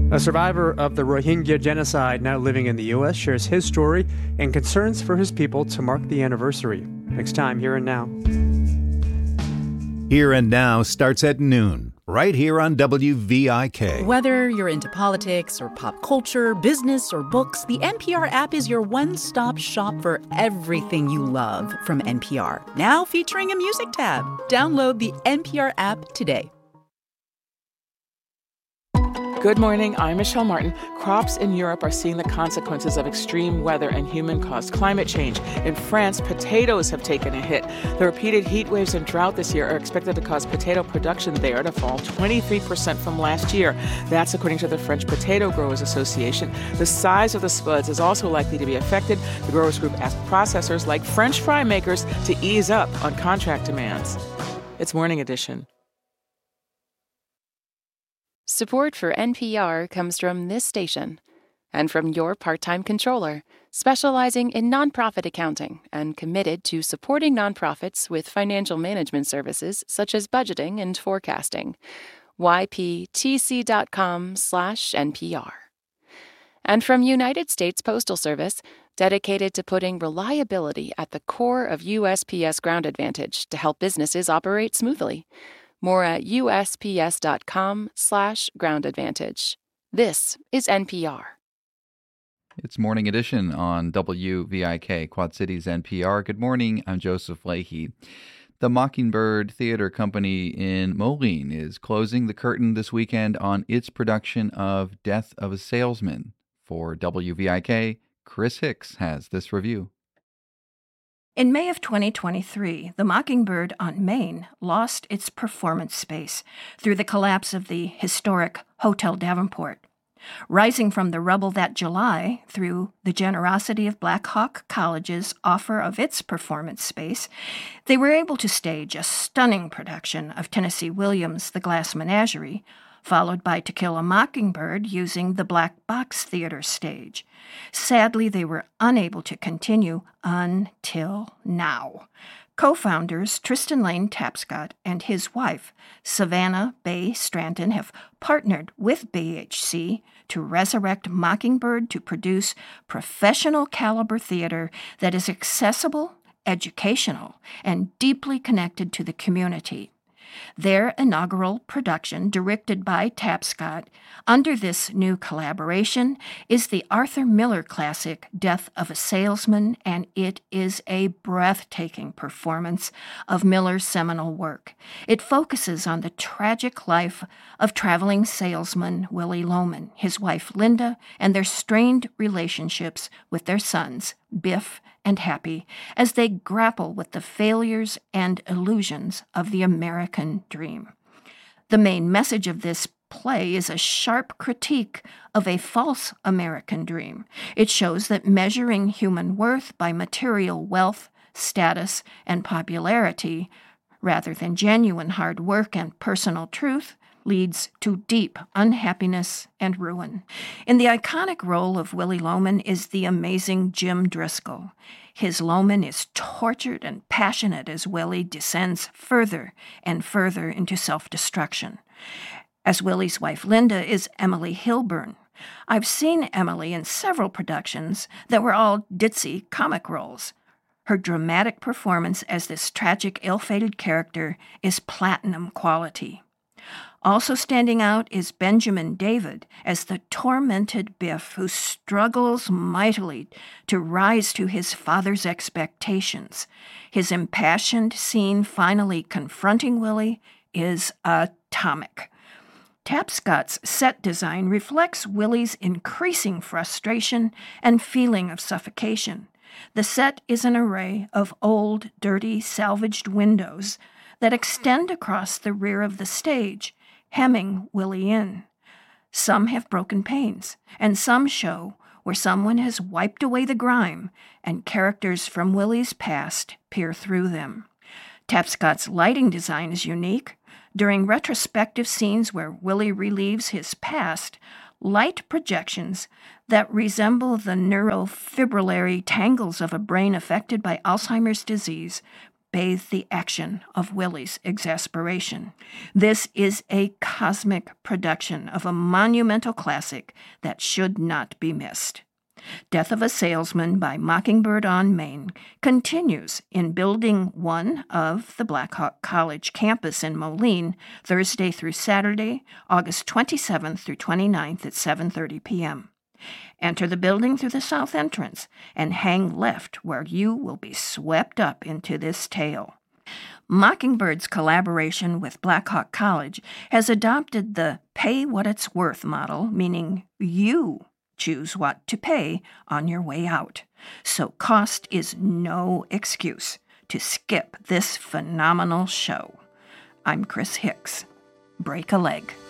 A survivor of the Rohingya genocide now living in the U.S. shares his story and concerns for his people to mark the anniversary. Next time, Here and Now. Here and Now starts at noon, right here on WVIK. Whether you're into politics or pop culture, business or books, the NPR app is your one-stop shop for everything you love from NPR. Now featuring a music tab. Download the NPR app today. Good morning, I'm Michelle Martin. Crops in Europe are seeing the consequences of extreme weather and human-caused climate change. In France, potatoes have taken a hit. The repeated heat waves and drought this year are expected to cause potato production there to fall 23% from last year. That's according to the French Potato Growers Association. The size of the spuds is also likely to be affected. The growers group asked processors like French fry makers to ease up on contract demands. It's Morning Edition. Support for NPR comes from this station and from your part-time controller, specializing in nonprofit accounting and committed to supporting nonprofits with financial management services such as budgeting and forecasting. yptc.com/NPR. And from United States Postal Service, dedicated to putting reliability at the core of USPS Ground Advantage to help businesses operate smoothly. More at USPS.com/Ground Advantage. This is NPR. It's Morning Edition on WVIK, Quad Cities NPR. Good morning, I'm Joseph Leahy. The Mockingbird Theater Company in Moline is closing the curtain this weekend on its production of Death of a Salesman. For WVIK, Chris Hicks has this review. In May of 2023, the Mockingbird on Main lost its performance space through the collapse of the historic Hotel Davenport. Rising from the rubble that July, through the generosity of Black Hawk College's offer of its performance space, they were able to stage a stunning production of Tennessee Williams' The Glass Menagerie, followed by To Kill a Mockingbird using the Black Box Theater stage. Sadly, they were unable to continue until now. Co-founders Tristan Lane Tapscott and his wife, Savannah Bay Stranton, have partnered with BHC to resurrect Mockingbird to produce professional caliber theater that is accessible, educational, and deeply connected to the community. Their inaugural production, directed by Tapscott, under this new collaboration, is the Arthur Miller classic Death of a Salesman, and it is a breathtaking performance of Miller's seminal work. It focuses on the tragic life of traveling salesman Willie Loman, his wife Linda, and their strained relationships with their sons, Biff and Happy, as they grapple with the failures and illusions of the American dream. The main message of this play is a sharp critique of a false American dream. It shows that measuring human worth by material wealth, status, and popularity, rather than genuine hard work and personal truth, leads to deep unhappiness and ruin. In the iconic role of Willie Loman is the amazing Jim Driscoll. His Loman is tortured and passionate as Willie descends further and further into self-destruction. As Willie's wife Linda is Emily Hilburn. I've seen Emily in several productions that were all ditzy comic roles. Her dramatic performance as this tragic, ill-fated character is platinum quality. Also standing out is Benjamin David as the tormented Biff who struggles mightily to rise to his father's expectations. His impassioned scene finally confronting Willie is atomic. Tapscott's set design reflects Willie's increasing frustration and feeling of suffocation. The set is an array of old, dirty, salvaged windows that extend across the rear of the stage, hemming Willie in. Some have broken panes, and some show where someone has wiped away the grime, and characters from Willie's past peer through them. Tapscott's lighting design is unique. During retrospective scenes where Willie relieves his past, light projections that resemble the neurofibrillary tangles of a brain affected by Alzheimer's disease bathe the action of Willie's exasperation. This is a cosmic production of a monumental classic that should not be missed. Death of a Salesman by Mockingbird on Main continues in Building 1 of the Blackhawk College campus in Moline, Thursday through Saturday, August 27th through 29th at 7:30 p.m. Enter the building through the south entrance and hang left where you will be swept up into this tale. Mockingbird's collaboration with Blackhawk College has adopted the pay what it's worth model, meaning you choose what to pay on your way out. So cost is no excuse to skip this phenomenal show. I'm Chris Hicks. Break a leg.